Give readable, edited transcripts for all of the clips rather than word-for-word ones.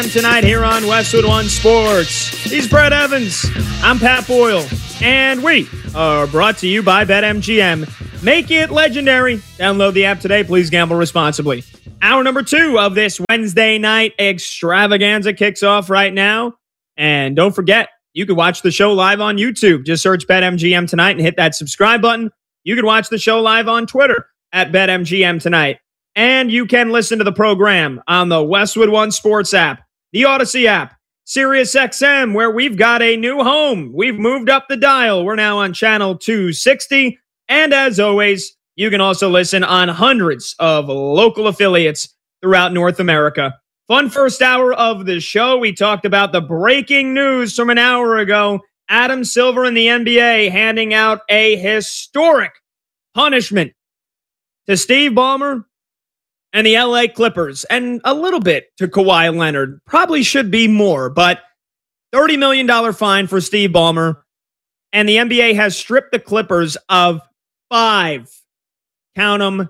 Tonight here on Westwood One Sports. He's Brett Evans. I'm Pat Boyle. And we are brought to you by BetMGM. Make it legendary. Download the app today. Please gamble responsibly. Hour number 2 of this Wednesday night extravaganza kicks off right now. And don't forget, you can watch the show live on YouTube. Just search BetMGM Tonight and hit that subscribe button. You can watch the show live on Twitter at BetMGM Tonight. And you can listen to the program on the Westwood One Sports app, the Odyssey app, SiriusXM, where we've got a new home. We've moved up the dial. We're now on channel 260. And as always, you can also listen on hundreds of local affiliates throughout North America. Fun first hour of the show. We talked about the breaking news from an hour ago. Adam Silver in the NBA handing out a historic punishment to Steve Ballmer and the LA Clippers, and a little bit to Kawhi Leonard. Probably should be more, but $30 million fine for Steve Ballmer. And the NBA has stripped the Clippers of 5, count them,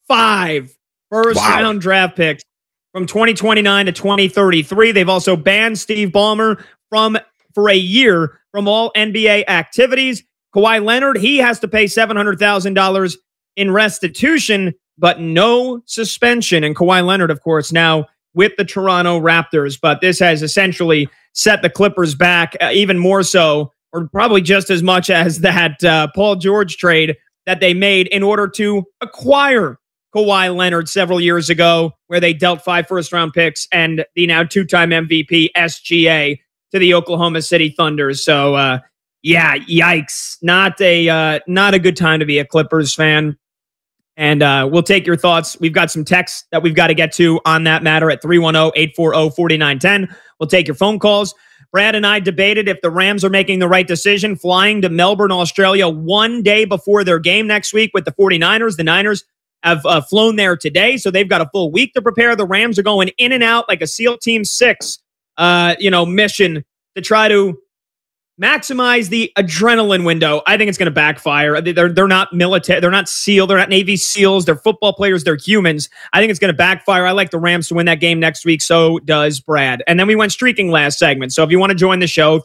5 first-round draft picks from 2029 to 2033. They've also banned Steve Ballmer for a year from all NBA activities. Kawhi Leonard, he has to pay $700,000 in restitution, but no suspension. And Kawhi Leonard, of course, now with the Toronto Raptors. But this has essentially set the Clippers back even more so, or probably just as much as that Paul George trade that they made in order to acquire Kawhi Leonard several years ago, where they dealt 5 first-round picks and the now 2-time MVP SGA to the Oklahoma City Thunder. So, yeah, yikes. Not a good time to be a Clippers fan. And we'll take your thoughts. We've got some texts that we've got to get to on that matter at 310-840-4910. We'll take your phone calls. Brad and I debated if the Rams are making the right decision, flying to Melbourne, Australia, one day before their game next week with the 49ers. The Niners have flown there today, so they've got a full week to prepare. The Rams are going in and out like a SEAL Team 6 mission to try to maximize the adrenaline window. I think it's going to backfire. They're not military. They're not SEAL. They're not Navy SEALs. They're football players. They're humans. I think it's going to backfire. I like the Rams to win that game next week. So does Brad. And then we went streaking last segment. So if you want to join the show,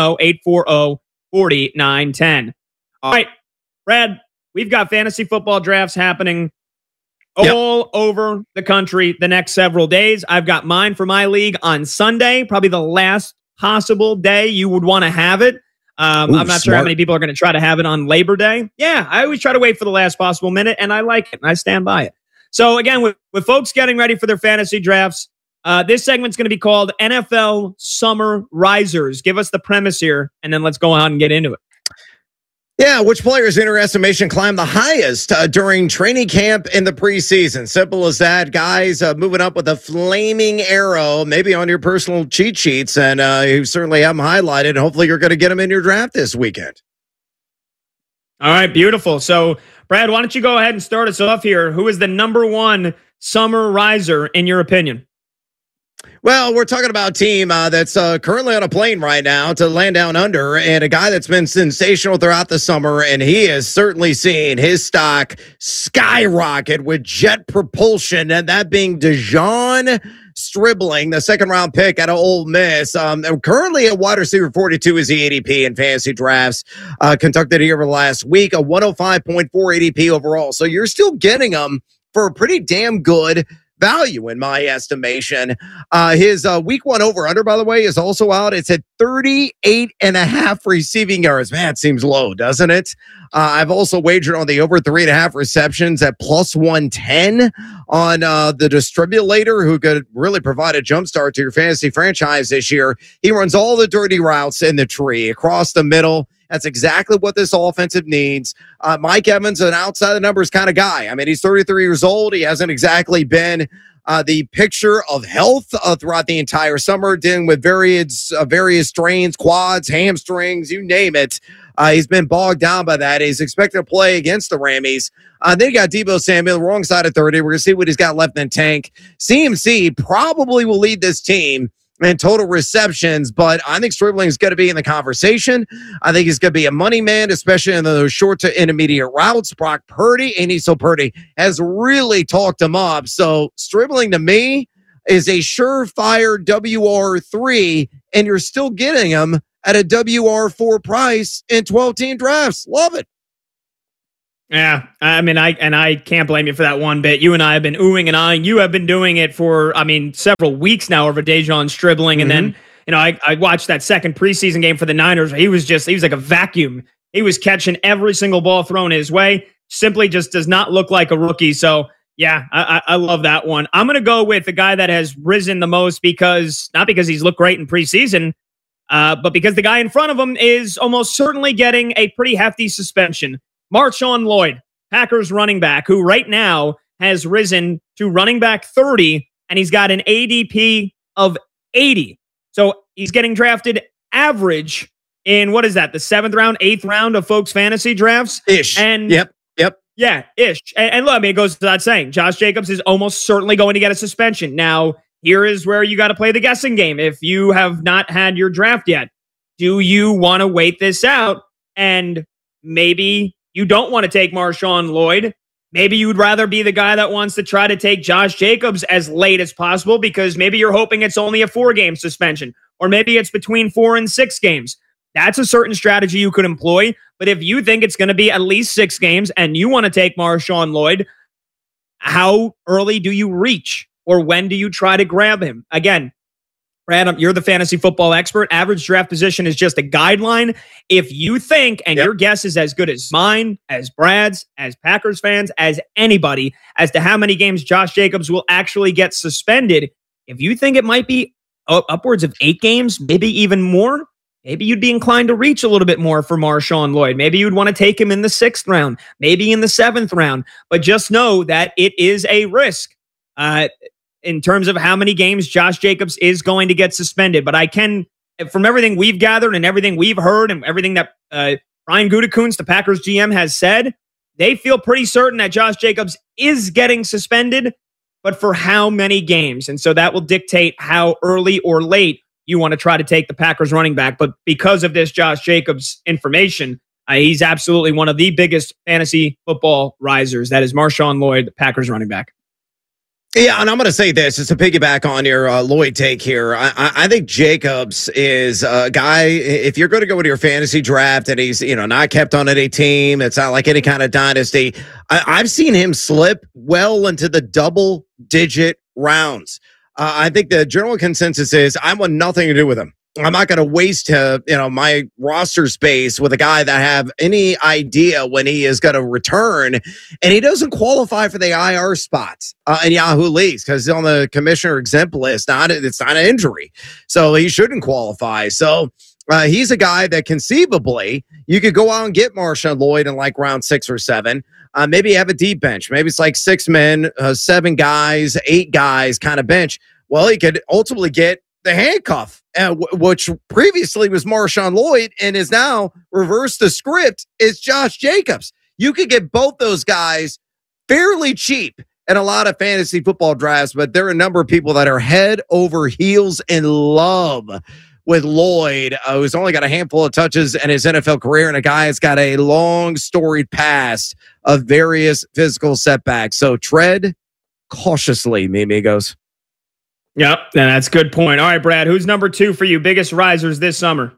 310-840-4910. All right, Brad, we've got fantasy football drafts happening all over the country the next several days. I've got mine for my league on Sunday, probably the last possible day you would want to have it. I'm not sure how many people are going to try to have it on Labor Day. Yeah, I always try to wait for the last possible minute, and I like it, and I stand by it. So again, with folks getting ready for their fantasy drafts, this segment's going to be called NFL Summer Risers. Give us the premise here, and then let's go on and get into it. Yeah, which players in your estimation climbed the highest during training camp in the preseason? Simple as that. Guys moving up with a flaming arrow, maybe on your personal cheat sheets, and you certainly have them highlighted, and hopefully you're going to get them in your draft this weekend. All right, beautiful. So, Brad, why don't you go ahead and start us off here? Who is the number one summer riser, in your opinion? Well, we're talking about a team that's currently on a plane right now to land down under, and a guy that's been sensational throughout the summer, and he has certainly seen his stock skyrocket with jet propulsion, and that being Dejon Stribling, the second-round pick out of Ole Miss. Currently at wide receiver 42 is the ADP in fantasy drafts conducted here over the last week, a 105.4 ADP overall. So you're still getting him for a pretty damn good value in my estimation. His week 1 over-under, by the way, is also out. It's at 38.5 receiving yards. Man, it seems low, doesn't it? I've also wagered on the over 3.5 receptions at plus 110 on the distribulator, who could really provide a jumpstart to your fantasy franchise this year. He runs all the dirty routes in the tree across the middle. That's exactly what this offensive needs. Mike Evans, an outside the numbers kind of guy. I mean, he's 33 years old. He hasn't exactly been the picture of health throughout the entire summer, dealing with various strains, quads, hamstrings, you name it. He's been bogged down by that. He's expected to play against the Rammies. Then you got Deebo Samuel, wrong side of 30. We're going to see what he's got left in the tank. CMC probably will lead this team in total receptions, but I think Stribling is going to be in the conversation. I think he's going to be a money man, especially in those short to intermediate routes. Brock Purdy, and so Purdy has really talked him up. So Stribling to me is a surefire WR3, and you're still getting him at a WR4 price in 12-team drafts. Love it. Yeah, I mean, I can't blame you for that one bit. You and I have been oohing and eyeing. You have been doing it for, several weeks now over Dejon Stribling. And then, I watched that second preseason game for the Niners. He was like a vacuum. He was catching every single ball thrown his way. Simply just does not look like a rookie. So, yeah, I love that one. I'm going to go with the guy that has risen the most not because he's looked great in preseason, but because the guy in front of him is almost certainly getting a pretty hefty suspension. Marshawn Lloyd, Packers running back, who right now has risen to running back 30, and he's got an ADP of 80. So he's getting drafted average in, what is that, the 7th round, 8th round of folks' fantasy drafts? Ish. And Yep. Yeah, ish. And look, it goes without saying, Josh Jacobs is almost certainly going to get a suspension. Now, here is where you got to play the guessing game. If you have not had your draft yet, do you want to wait this out? And maybe you don't want to take Marshawn Lloyd. Maybe you'd rather be the guy that wants to try to take Josh Jacobs as late as possible because maybe you're hoping it's only a 4-game suspension, or maybe it's between 4 and 6 games. That's a certain strategy you could employ. But if you think it's going to be at least 6 games and you want to take Marshawn Lloyd, how early do you reach, or when do you try to grab him? Again, Brad, you're the fantasy football expert. Average draft position is just a guideline. If you think, and your guess is as good as mine, as Brad's, as Packers fans, as anybody, as to how many games Josh Jacobs will actually get suspended, if you think it might be upwards of 8 games, maybe even more, maybe you'd be inclined to reach a little bit more for Marshawn Lloyd. Maybe you'd want to take him in the 6th round, maybe in the 7th round. But just know that it is a risk. In terms of how many games Josh Jacobs is going to get suspended. But I can, from everything we've gathered and everything we've heard and everything that Brian Gutekunst, the Packers GM, has said, they feel pretty certain that Josh Jacobs is getting suspended, but for how many games? And so that will dictate how early or late you want to try to take the Packers running back. But because of this Josh Jacobs information, he's absolutely one of the biggest fantasy football risers. That is Marshawn Lloyd, the Packers running back. Yeah, and I'm going to say this, just to piggyback on your Lloyd take here. I think Jacobs is a guy, if you're going to go into your fantasy draft and he's, not kept on any team, it's not like any kind of dynasty. I've seen him slip well into the double-digit rounds. I think the general consensus is I want nothing to do with him. I'm not going to waste my roster space with a guy that I have any idea when he is going to return, and he doesn't qualify for the IR spots in Yahoo leagues because he's on the commissioner exempt list. It's not an injury, so he shouldn't qualify. So he's a guy that conceivably you could go out and get Marshawn Lloyd in like round 6 or 7. Maybe have a deep bench. Maybe it's like 6 men, 7 guys, 8 guys kind of bench. Well, he could ultimately get the handcuff, which previously was Marshawn Lloyd and is now reversed the script, is Josh Jacobs. You could get both those guys fairly cheap in a lot of fantasy football drafts, but there are a number of people that are head over heels in love with Lloyd, who's only got a handful of touches in his NFL career, and a guy that's got a long storied past of various physical setbacks. So tread cautiously, mi amigos. Yep, that's a good point. All right, Brad, who's number 2 for you? Biggest risers this summer?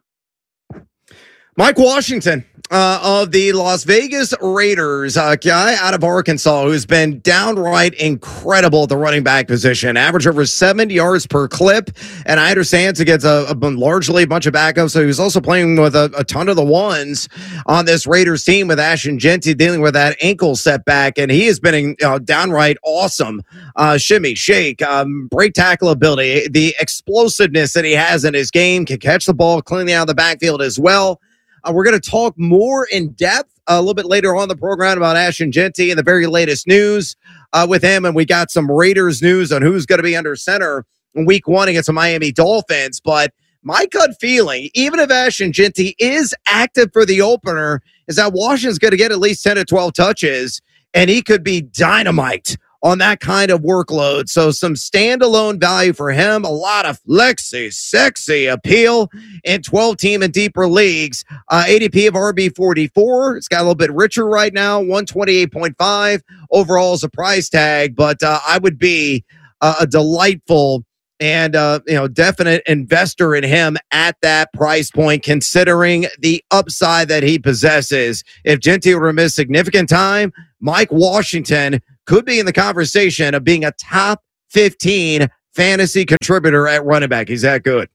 Mike Washington of the Las Vegas Raiders, a guy out of Arkansas who's been downright incredible at the running back position, average over 7 yards per clip. And I understand it gets largely a bunch of backups. So he was also playing with a ton of the ones on this Raiders team with Ashton Jeanty dealing with that ankle setback. And he has been downright awesome. Shimmy, shake, break tackle ability, the explosiveness that he has in his game, can catch the ball cleanly out of the backfield as well. We're going to talk more in depth a little bit later on the program about Ashton Jeanty and the very latest news with him. And we got some Raiders news on who's going to be under center in week 1 against the Miami Dolphins. But my gut feeling, even if Ashton Jeanty is active for the opener, is that Washington's going to get at least 10 to 12 touches, and he could be dynamite on that kind of workload. So some standalone value for him, a lot of flexy, sexy appeal in 12-team and deeper leagues. ADP of RB44. It's got a little bit richer right now, 128.5 overall as a price tag, but I would be a delightful and definite investor in him at that price point, considering the upside that he possesses. If Gentile were to miss significant time, Mike Washington could be in the conversation of being a top 15 fantasy contributor at running back. He's that good.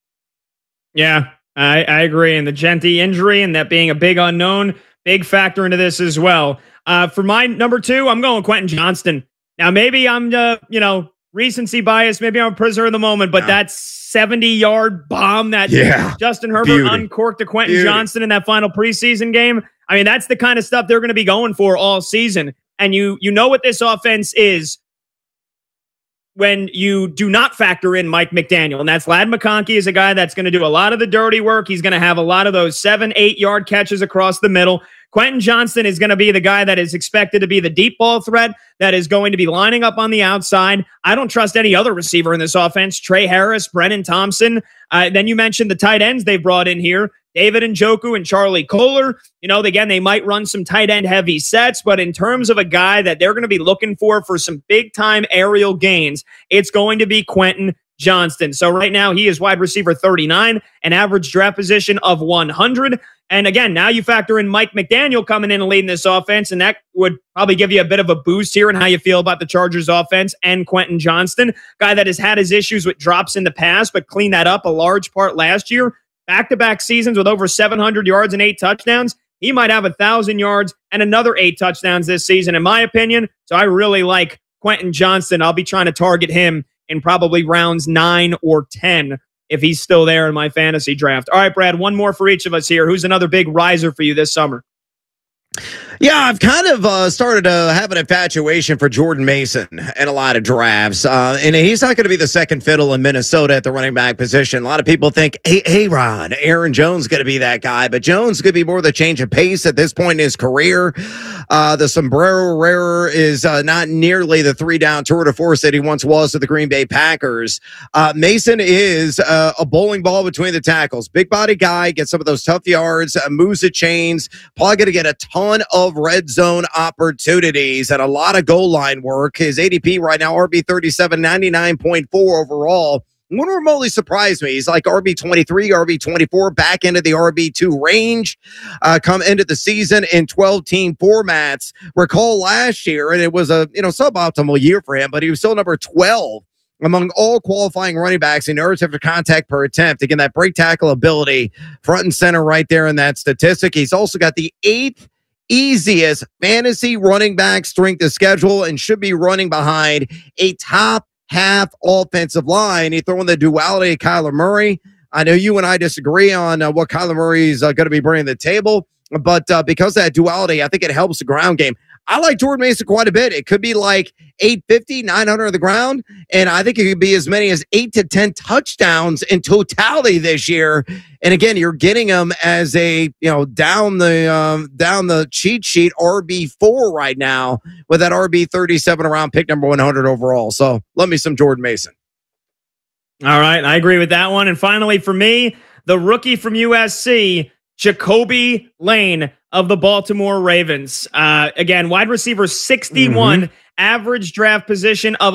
Yeah, I agree. And the Gentile injury and that being a big unknown, big factor into this as well. For my number 2, I'm going Quentin Johnston. Now, maybe I'm recency bias. Maybe I'm a prisoner of the moment, but that 70-yard bomb that Justin Herbert uncorked to Quentin Johnston in that final preseason game. I mean, that's the kind of stuff they're going to be going for all season. And you know what this offense is when you do not factor in Mike McDaniel. And that's Ladd McConkey is a guy that's going to do a lot of the dirty work. He's going to have a lot of those 7-8 yard catches across the middle. Quentin Johnston is going to be the guy that is expected to be the deep ball threat that is going to be lining up on the outside. I don't trust any other receiver in this offense. Trey Harris, Brennan Thompson. Then you mentioned the tight ends they've brought in here. David Njoku and Charlie Kohler. Again, they might run some tight end heavy sets, but in terms of a guy that they're going to be looking for some big time aerial gains, it's going to be Quentin Johnston. So right now he is wide receiver 39, an average draft position of 100. And again, now you factor in Mike McDaniel coming in and leading this offense, and that would probably give you a bit of a boost here in how you feel about the Chargers offense and Quentin Johnston, guy that has had his issues with drops in the past, but cleaned that up a large part last year. Back-to-back seasons with over 700 yards and 8 touchdowns. He might have 1,000 yards and another 8 touchdowns this season, in my opinion. So I really like Quentin Johnston. I'll be trying to target him in probably rounds 9 or 10 if he's still there in my fantasy draft. All right, Brad, one more for each of us here. Who's another big riser for you this summer? Yeah, I've kind of started to have an infatuation for Jordan Mason in a lot of drafts. And he's not going to be the second fiddle in Minnesota at the running back position. A lot of people think, hey, Ron, Aaron Jones is going to be that guy. But Jones could be more the change of pace at this point in his career. The sombrero wearer is not nearly the 3-down tour de force that he once was to the Green Bay Packers. Mason is a bowling ball between the tackles. Big body guy, gets some of those tough yards, moves the chains, probably going to get a ton of red zone opportunities and a lot of goal line work. His ADP right now, RB 37, 99.4 overall. Wouldn't remotely surprise me. He's like RB 23, RB 24, back into the RB 2 range. Come into the season in 12-team formats. Recall last year, and it was a suboptimal year for him, but he was still number 12 among all qualifying running backs in yards after contact per attempt. Again, that break tackle ability front and center right there in that statistic. He's also got the 8th easiest fantasy running back strength of schedule and should be running behind a top half offensive line. You throw in the duality of Kyler Murray. I know you and I disagree on what Kyler Murray is going to be bringing to the table, but because of that duality, I think it helps the ground game. I like Jordan Mason quite a bit. It could be like 850, 900 on the ground, and I think it could be as many as 8 to 10 touchdowns in totality this year. And again, you're getting him as a down the cheat sheet RB4 right now with that RB 37 around pick number 100 overall. So love me some Jordan Mason. All right, I agree with that one. And finally, for me, the rookie from USC, Jacoby Lane of the Baltimore Ravens. Again, wide receiver 61, average draft position of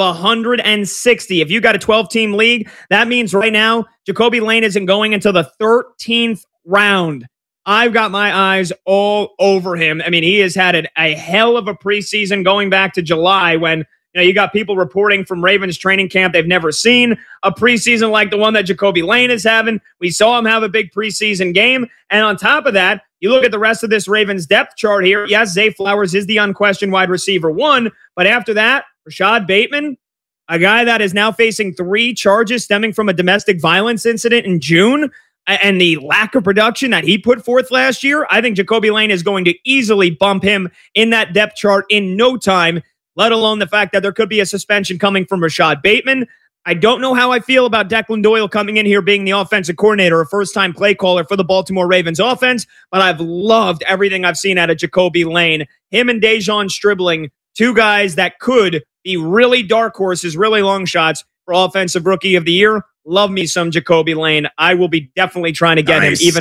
160. If you got a 12-team league, that means right now, Jacoby Lane isn't going until the 13th round. I've got my eyes all over him. I mean, he has had a hell of a preseason going back to July when you got people reporting from Ravens training camp they've never seen a preseason like the one that Jacoby Lane is having. We saw him have a big preseason game. And on top of that, you look at the rest of this Ravens depth chart here. Yes, Zay Flowers is the unquestioned wide receiver 1. But after that, Rashad Bateman, a guy that is now facing 3 charges stemming from a domestic violence incident in June, and the lack of production that he put forth last year, I think Jacoby Lane is going to easily bump him in that depth chart in no time, let alone the fact that there could be a suspension coming from Rashad Bateman. I don't know how I feel about Declan Doyle coming in here being the offensive coordinator, a first-time play caller for the Baltimore Ravens offense, but I've loved everything I've seen out of Jacoby Lane. Him and Dejon Stribling, 2 guys that could be really dark horses, really long shots for Offensive Rookie of the Year. Love me some Jacoby Lane. I will be definitely trying to get him, even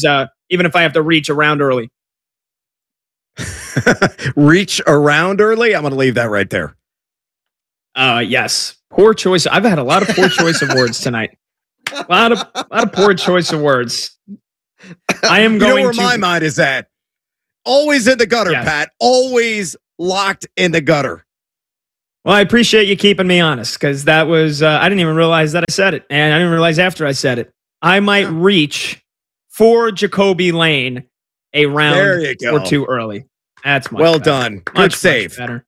if I have to reach around early. Reach around early? I'm going to leave that right there. Yes. Poor choice. I've had a lot of poor choice of words tonight. A lot of poor choice of words. I am going where my mind is at. Always in the gutter, yes. Pat. Always locked in the gutter. Well, I appreciate you keeping me honest, because that was, I didn't even realize that I said it. And I didn't realize after I said it. I might reach for Jacoby Lane a round or two early. That's much well better. Done. Good save. Better.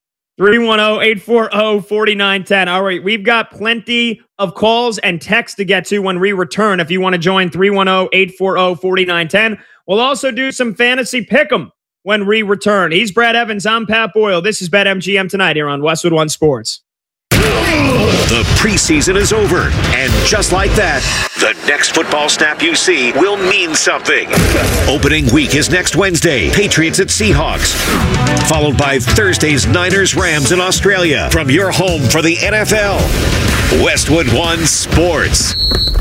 310-840-4910. All right, we've got plenty of calls and texts to get to when we return. If you want to join, 310-840-4910. We'll also do some fantasy pick'em when we return. He's Brad Evans. I'm Pat Boyle. This is BetMGM tonight here on Westwood One Sports. The preseason is over, and just like that, the next football snap you see will mean something. Opening week is next Wednesday, Patriots at Seahawks, followed by Thursday's Niners-Rams in Australia. From your home for the NFL, Westwood One Sports.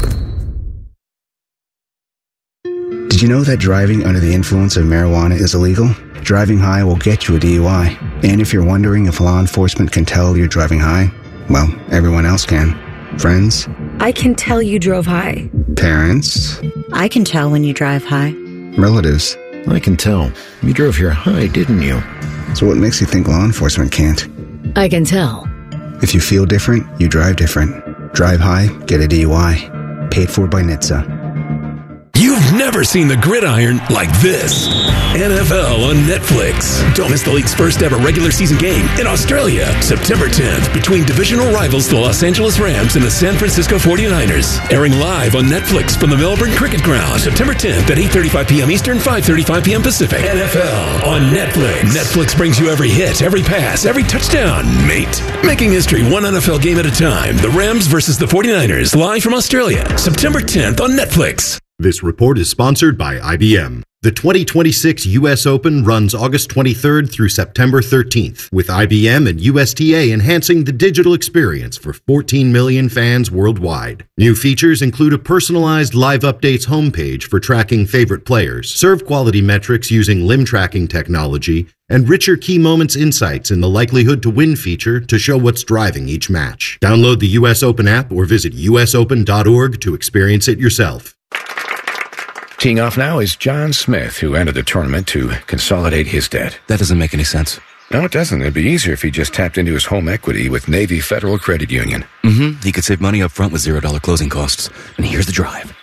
Did you know that driving under the influence of marijuana is illegal? Driving high will get you a DUI. And if you're wondering if law enforcement can tell you're driving high, well, everyone else can. Friends? I can tell you drove high. Parents? I can tell when you drive high. Relatives? I can tell. You drove here high, didn't you? So what makes you think law enforcement can't? I can tell. If you feel different, you drive different. Drive high, get a DUI. Paid for by NHTSA. You've never seen the gridiron like this. NFL on Netflix. Don't miss the league's first ever regular season game in Australia, September 10th, between divisional rivals the Los Angeles Rams and the San Francisco 49ers. Airing live on Netflix from the Melbourne Cricket Ground, September 10th at 8:35 p.m. Eastern, 5:35 p.m. Pacific. NFL on Netflix. Netflix brings you every hit, every pass, every touchdown, mate. Making history one NFL game at a time. The Rams versus the 49ers, live from Australia, September 10th on Netflix. This report is sponsored by IBM. The 2026 U.S. Open runs August 23rd through September 13th, with IBM and USTA enhancing the digital experience for 14 million fans worldwide. New features include a personalized live updates homepage for tracking favorite players, serve quality metrics using limb tracking technology, and richer key moments insights in the likelihood to win feature to show what's driving each match. Download the U.S. Open app or visit usopen.org to experience it yourself. Teeing off now is John Smith, who entered the tournament to consolidate his debt. That doesn't make any sense. No, it doesn't. It'd be easier if he just tapped into his home equity with Navy Federal Credit Union. He could save money up front with $0 closing costs. And here's the drive.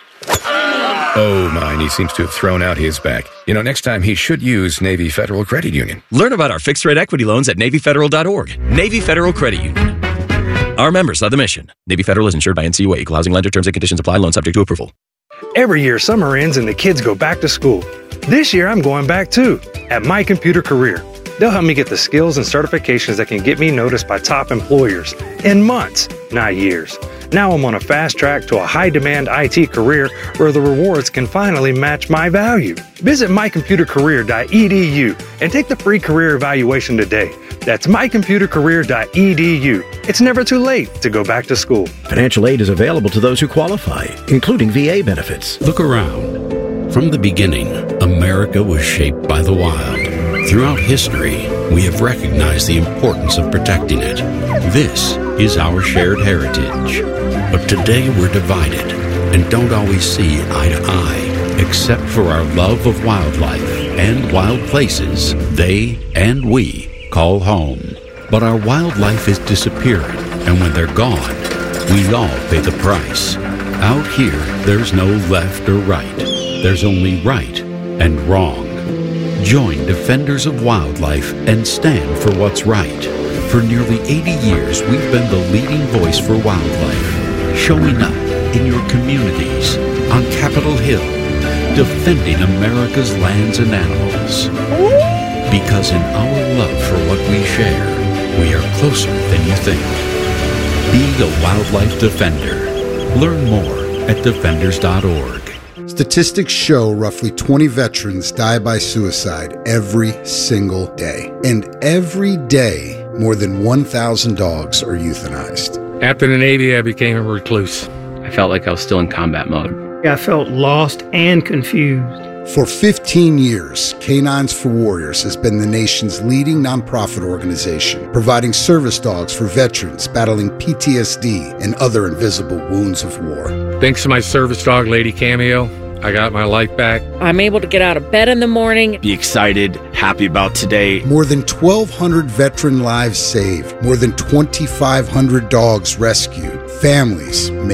Oh, mine. He seems to have thrown out his back. You know, next time he should use Navy Federal Credit Union. Learn about our fixed-rate equity loans at NavyFederal.org. Navy Federal Credit Union. Our members of the mission. Navy Federal is insured by NCUA. Equal housing lender. Terms and conditions apply. Loan subject to approval. Every year, summer ends and the kids go back to school. This year, I'm going back too, at My Computer Career. They'll help me get the skills and certifications that can get me noticed by top employers in months, not years. Now I'm on a fast track to a high-demand IT career where the rewards can finally match my value. Visit mycomputercareer.edu and take the free career evaluation today. That's mycomputercareer.edu. It's never too late to go back to school. Financial aid is available to those who qualify, including VA benefits. Look around. From the beginning, America was shaped by the wild. Throughout history, we have recognized the importance of protecting it. This is our shared heritage. But today we're divided and don't always see eye to eye, except for our love of wildlife and wild places they and we call home. But our wildlife is disappearing, and when they're gone, we all pay the price. Out here, there's no left or right. There's only right and wrong. Join Defenders of Wildlife and stand for what's right. For nearly 80 years, we've been the leading voice for wildlife, showing up in your communities, on Capitol Hill, defending America's lands and animals. Because in our love for what we share, we are closer than you think. Be a wildlife defender. Learn more at defenders.org. Statistics show roughly 20 veterans die by suicide every single day. And every day, more than 1,000 dogs are euthanized. After the Navy, I became a recluse. I felt like I was still in combat mode. I felt lost and confused. For 15 years, Canines for Warriors has been the nation's leading nonprofit organization, providing service dogs for veterans battling PTSD and other invisible wounds of war. Thanks to my service dog, Lady Cameo, I got my life back. I'm able to get out of bed in the morning. Be excited, happy about today. More than 1,200 veteran lives saved. More than 2,500 dogs rescued. Families